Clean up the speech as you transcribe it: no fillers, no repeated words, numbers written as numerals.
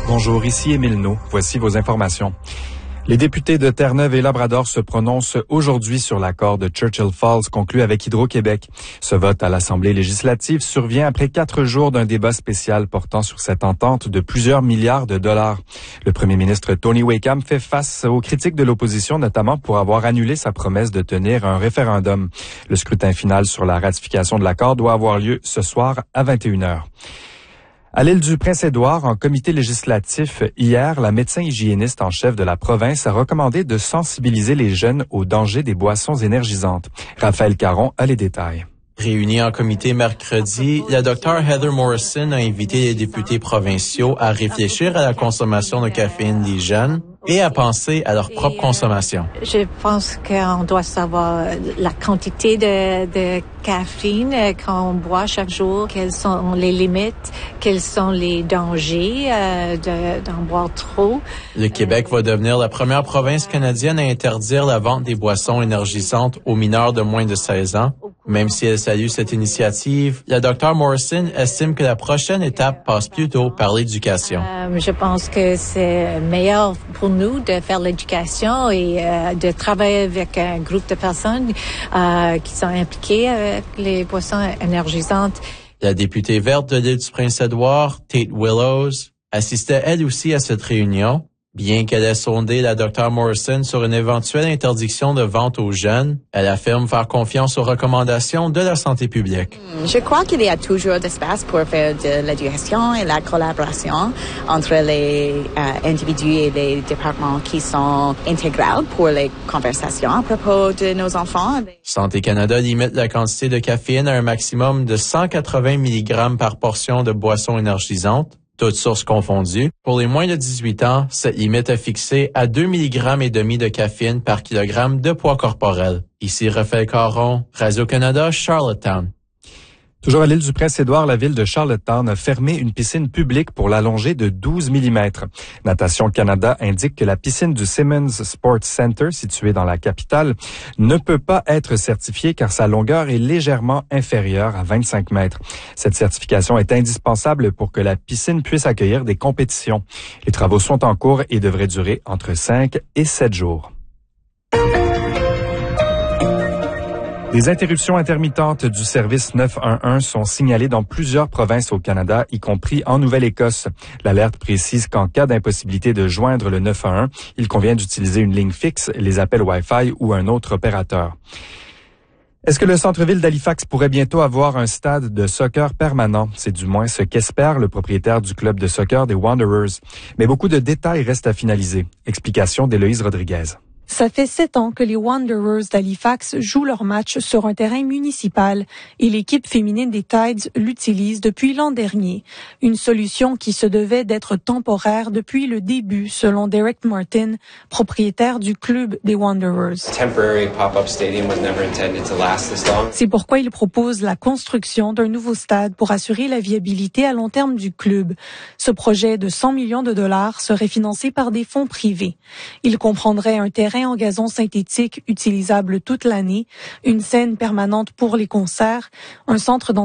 Bonjour, ici Émile Naud. Voici vos informations. Les députés de Terre-Neuve et Labrador se prononcent aujourd'hui sur l'accord de Churchill Falls conclu avec Hydro-Québec. Ce vote à l'Assemblée législative survient après 4 jours d'un débat spécial portant sur cette entente de plusieurs milliards de dollars. Le premier ministre Tony Wakeham fait face aux critiques de l'opposition, notamment pour avoir annulé sa promesse de tenir un référendum. Le scrutin final sur la ratification de l'accord doit avoir lieu ce soir à 21h. À l'île du Prince-Édouard, en comité législatif, hier, la médecin hygiéniste en chef de la province a recommandé de sensibiliser les jeunes aux dangers des boissons énergisantes. Raphaël Caron a les détails. Réunie en comité mercredi, la Dr Heather Morrison a invité les députés provinciaux à réfléchir à la consommation de caféine des jeunes et à penser à leur propre consommation. Je pense qu'on doit savoir la quantité de caféine qu'on boit chaque jour, quelles sont les limites, quels sont les dangers d'en boire trop. Le Québec va devenir la première province canadienne à interdire la vente des boissons énergisantes aux mineurs de moins de 16 ans. Même si elle salue cette initiative, la Dr Morrison estime que la prochaine étape passe plutôt par l'éducation. Je pense que c'est meilleur pour nous de faire l'éducation et de travailler avec un groupe de personnes qui sont impliquées avec les boissons énergisantes. La députée verte de l'île du Prince-Édouard, Tate Willows, assistait elle aussi à cette réunion. Bien qu'elle ait sondé la Dr Morrison sur une éventuelle interdiction de vente aux jeunes, elle affirme faire confiance aux recommandations de la santé publique. Je crois qu'il y a toujours d'espace pour faire de l'éducation et la collaboration entre les individus et les départements qui sont intégrales pour les conversations à propos de nos enfants. Santé Canada limite la quantité de caféine à un maximum de 180 mg par portion de boissons énergisantes, toutes sources confondues. Pour les moins de 18 ans, cette limite est fixée à 2,5 mg de caféine par kilogramme de poids corporel. Ici Raphaël Caron, Radio-Canada, Charlottetown. Toujours à l'île du Prince-Édouard, la ville de Charlottetown a fermé une piscine publique pour l'allonger de 12 mm. Natation Canada indique que la piscine du Simmons Sports Center, située dans la capitale, ne peut pas être certifiée car sa longueur est légèrement inférieure à 25 mètres. Cette certification est indispensable pour que la piscine puisse accueillir des compétitions. Les travaux sont en cours et devraient durer entre 5 et 7 jours. Des interruptions intermittentes du service 911 sont signalées dans plusieurs provinces au Canada, y compris en Nouvelle-Écosse. L'alerte précise qu'en cas d'impossibilité de joindre le 911, il convient d'utiliser une ligne fixe, les appels Wi-Fi ou un autre opérateur. Est-ce que le centre-ville d'Halifax pourrait bientôt avoir un stade de soccer permanent? C'est du moins ce qu'espère le propriétaire du club de soccer des Wanderers. Mais beaucoup de détails restent à finaliser. Explication d'Héloïse Rodriguez. Ça fait 7 ans que les Wanderers d'Halifax jouent leurs matchs sur un terrain municipal et l'équipe féminine des Tides l'utilise depuis l'an dernier. Une solution qui se devait d'être temporaire depuis le début, selon Derek Martin, propriétaire du club des Wanderers. C'est pourquoi il propose la construction d'un nouveau stade pour assurer la viabilité à long terme du club. Ce projet de 100 millions de dollars serait financé par des fonds privés. Il comprendrait un terrain en gazon synthétique utilisable toute l'année, une scène permanente pour les concerts, un centre